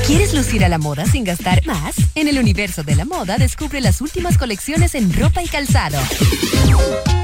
¿Quieres lucir a la moda sin gastar más? En el universo de la moda descubre las últimas colecciones en ropa y calzado.